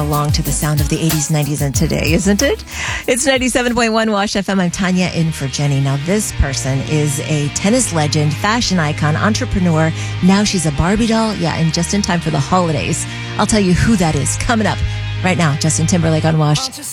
along to the sound of the 80s, 90s, and today, isn't it? It's 97.1 Wash FM. I'm Tanya in for Jenny. Now, this person is a tennis legend, fashion icon, entrepreneur. Now she's a Barbie doll. Yeah, and just in time for the holidays. I'll tell you who that is coming up right now. Justin Timberlake on Wash.